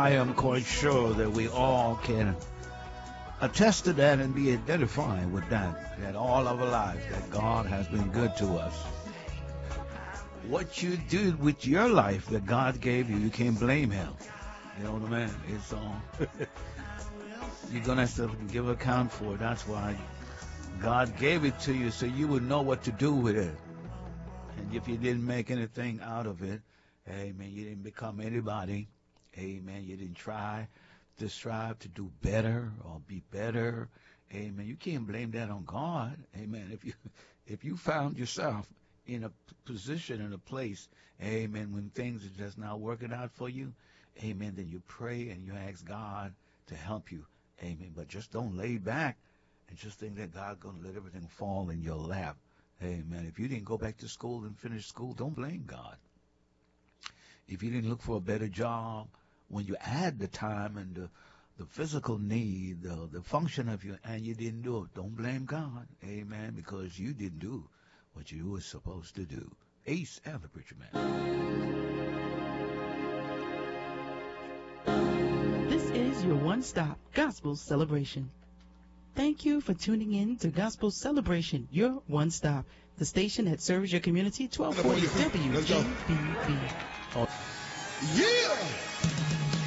I am quite sure that we all can attest to that and be identified with that all of our lives, that God has been good to us. What you did with your life that God gave you, you can't blame him. You know what I mean? It's you're gonna have to give account for it. That's why God gave it to you so you would know what to do with it. And if you didn't make anything out of it, amen, you didn't become anybody. Amen. You didn't try to strive to do better or be better. Amen. You can't blame that on God. Amen. If you found yourself in a position, in a place, amen, when things are just not working out for you, amen, then you pray and you ask God to help you. Amen. But just don't lay back and just think that God's going to let everything fall in your lap. Amen. If you didn't go back to school and finish school, don't blame God. If you didn't look for a better job, when you add the time and the physical need, the function of you, and you didn't do it, don't blame God. Amen. Because you didn't do what you were supposed to do. Ace and the Preacher Man. This is your one-stop gospel celebration. Thank you for tuning in to Gospel Celebration, your one stop, the station that serves your community, 1240 WGBB. Yeah!